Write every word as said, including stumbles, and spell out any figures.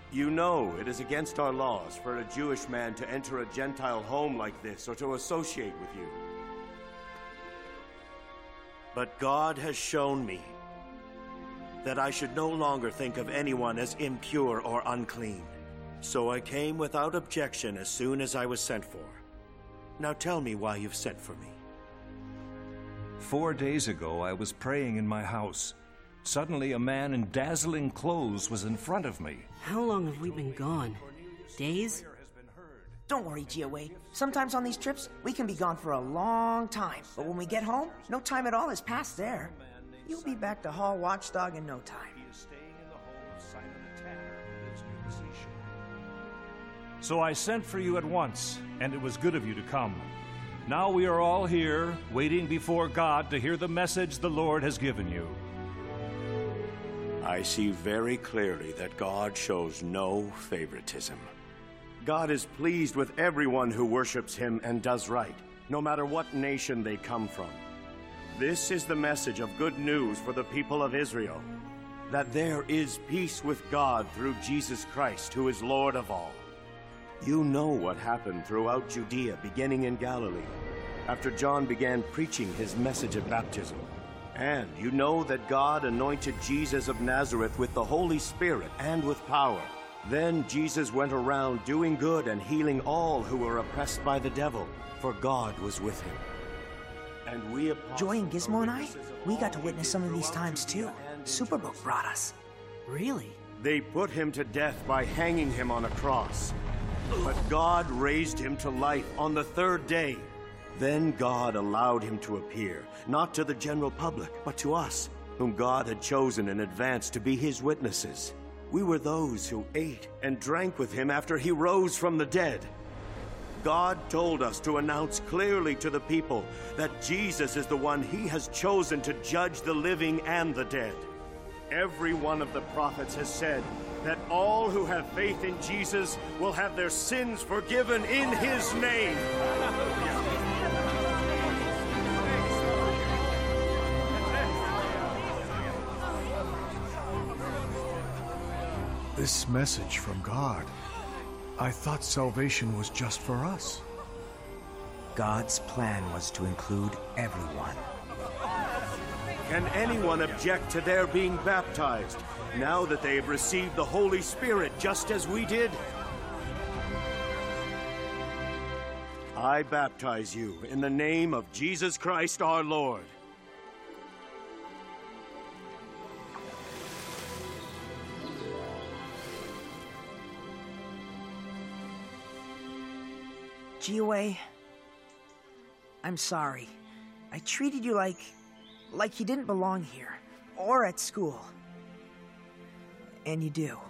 You know it is against our laws for a Jewish man to enter a Gentile home like this or to associate with you. But God has shown me that I should no longer think of anyone as impure or unclean. So I came without objection as soon as I was sent for. Now tell me why you've sent for me. Four days ago, I was praying in my house. Suddenly, a man in dazzling clothes was in front of me. How long have we been gone? Days? Don't worry, Jiawei. Sometimes on these trips, we can be gone for a long time. But when we get home, no time at all has passed there. You'll be back to Hall Watchdog in no time. So I sent for you at once, and it was good of you to come. Now we are all here, waiting before God to hear the message the Lord has given you. I see very clearly that God shows no favoritism. God is pleased with everyone who worships him and does right, no matter what nation they come from. This is the message of good news for the people of Israel, that there is peace with God through Jesus Christ, who is Lord of all. You know what happened throughout Judea, beginning in Galilee, after John began preaching his message of baptism. And you know that God anointed Jesus of Nazareth with the Holy Spirit and with power. Then Jesus went around doing good and healing all who were oppressed by the devil, for God was with him. And we Joy and Gizmo and I, we got to witness some of these times too. Superbook brought us. Really? They put him to death by hanging him on a cross. But God raised him to life on the third day. Then God allowed him to appear, not to the general public, but to us, whom God had chosen in advance to be his witnesses. We were those who ate and drank with him after he rose from the dead. God told us to announce clearly to the people that Jesus is the one he has chosen to judge the living and the dead. Every one of the prophets has said that all who have faith in Jesus will have their sins forgiven in his name. This message from God. I thought salvation was just for us. God's plan was to include everyone. Can anyone object to their being baptized, now that they have received the Holy Spirit just as we did? I baptize you in the name of Jesus Christ our Lord. Jiawei, I'm sorry. I treated you like... like you didn't belong here, or at school. And you do.